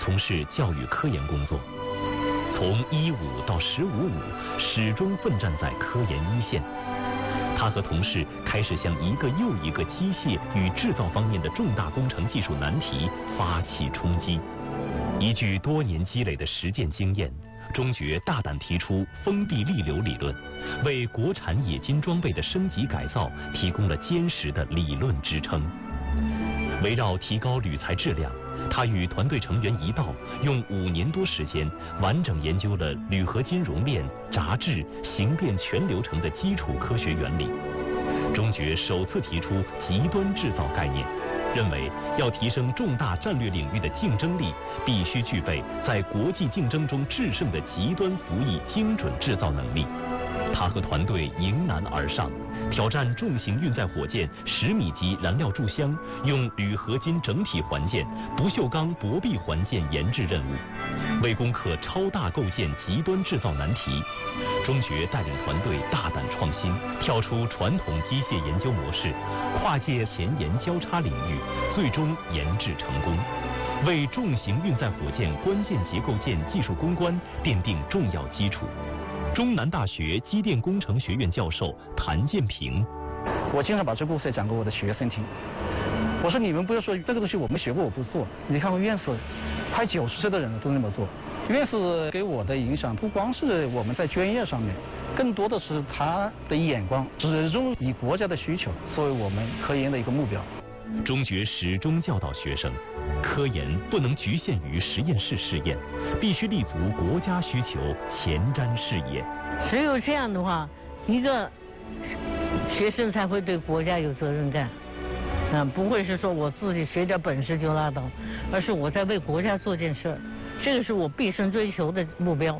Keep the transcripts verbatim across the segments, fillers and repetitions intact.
从事教育科研工作。从一五到十五五，始终奋战在科研一线。他和同事开始向一个又一个机械与制造方面的重大工程技术难题发起冲击。依据多年积累的实践经验，中决大胆提出封闭利流理论，为国产冶金装备的升级改造提供了坚实的理论支撑。围绕提高铝材质量，他与团队成员一道，用五年多时间，完整研究了铝合金熔炼、炸制、形变全流程的基础科学原理。中决首次提出极端制造概念，认为要提升重大战略领域的竞争力，必须具备在国际竞争中制胜的极端服役精准制造能力。他和团队迎难而上，挑战重型运载火箭十米级燃料注箱用铝合金整体环件、不锈钢薄壁环件研制任务，为攻克超大构件极端制造难题。中决带领团队大胆创新，跳出传统机械研究模式，跨界前沿交叉领域，最终研制成功，为重型运载火箭关键结构件技术攻关奠定重要基础。中南大学机电工程学院教授谭建平， 我经常把这故事讲给我的学生听。我说你们不要说这个东西我们学过我不做，你看我院士快九十岁的人了都那么做。院士给我的影响不光是我们在专业上面，更多的是他的眼光，始终以国家的需求作为我们科研的一个目标。 中决始终教导学生，科研不能局限于实验室试验，必须立足国家需求，前瞻视野。 只有这样的话，一个学生才会对国家有责任感，啊，不会是说我自己学点本事就拉倒，而是我在为国家做件事儿，这个是我毕生追求的目标。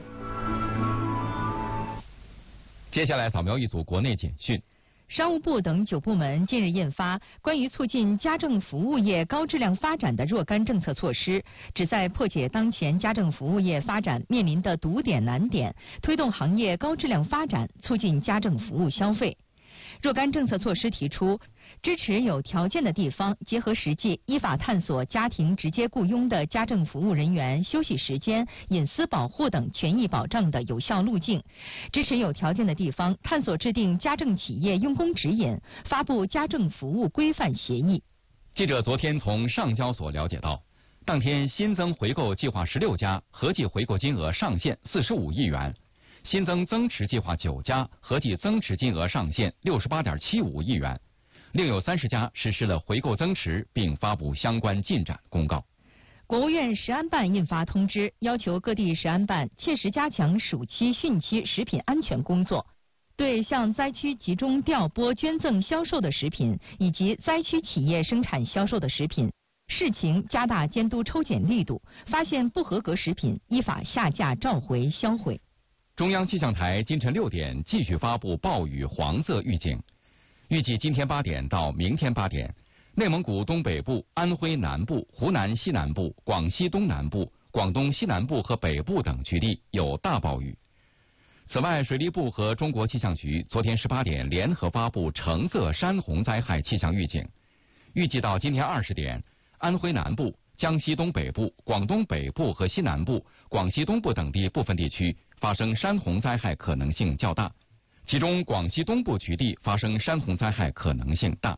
接下来扫描一组国内简讯。 商务部等九部门近日印发关于促进家政服务业高质量发展的若干政策措施，旨在破解当前家政服务业发展面临的堵点难点，推动行业高质量发展，促进家政服务消费。若干政策措施提出，支持有条件的地方结合实际，依法探索家庭直接雇佣的家政服务人员休息时间、隐私保护等权益保障的有效路径；支持有条件的地方探索制定家政企业用工指引，发布家政服务规范协议。 记者昨天从上交所了解到，当天新增回购计划十六家，合计回购金额上限四十五亿元。新增增持计划九家，合计增持金额上限六十八点七五亿元，另有三十家实施了回购增持，并发布相关进展公告。 国务院食安办印发通知，要求各地食安办切实加强暑期、汛期食品安全工作，对向灾区集中调拨、捐赠、销售的食品以及灾区企业生产销售的食品，视情加大监督抽检力度，发现不合格食品，依法下架、召回、销毁。 中央气象台今晨六点继续发布暴雨黄色预警，预计今天八点到明天八点，内蒙古东北部、安徽南部、湖南西南部、广西东南部、广东西南部和北部等局地有大暴雨。此外，水利部和中国气象局昨天十八点联合发布橙色山洪灾害气象预警，预计到今天二十点，安徽南部、江西东北部、广东北部和西南部、广西东部等地部分地区发生山洪灾害可能性较大，其中广西东部局地发生山洪灾害可能性大。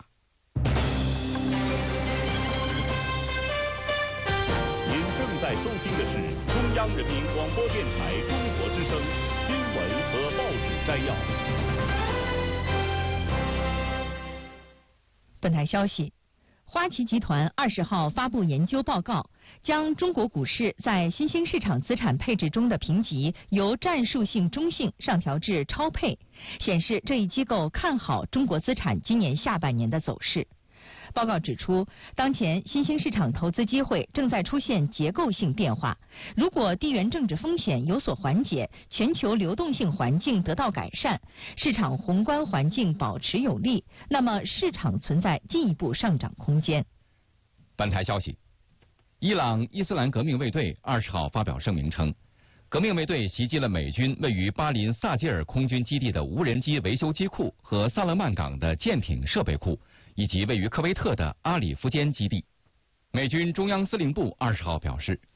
您正在收听的是中央人民广播电台中国之声新闻和报纸摘要。 本台消息，花旗集团二十号发布研究报告，将中国股市在新兴市场资产配置中的评级由战术性中性上调至超配，显示这一机构看好中国资产今年下半年的走势。报告指出，当前新兴市场投资机会正在出现结构性变化，如果地缘政治风险有所缓解，全球流动性环境得到改善，市场宏观环境保持有利，那么市场存在进一步上涨空间。 本台消息，伊朗伊斯兰革命卫队二十号发表声明称，革命卫队袭击了美军位于巴林萨基尔空军基地的无人机维修机库和萨勒曼港的舰艇设备库，以及位于科威特的阿里夫坚基地。美军中央司令部二十号表示，